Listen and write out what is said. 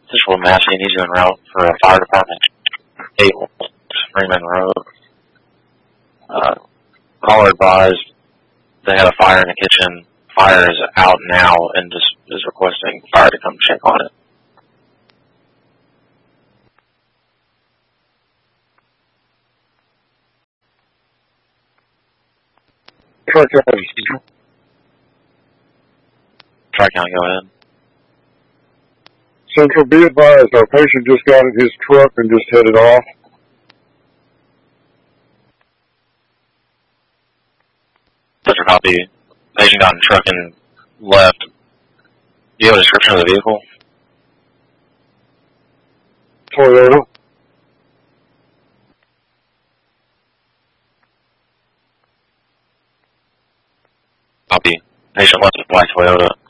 Central Massey needs you en route for a fire department. 8 Freeman Road. Caller advised they had a fire in the kitchen. Fire is out now and just is requesting fire to come check on it. Tri-County, go ahead. Central, be advised, our patient just got in his truck and just headed off. Such a copy. Patient got in the truck and left. Do you have a description of the vehicle? Toyota. Copy. Patient left with white Toyota.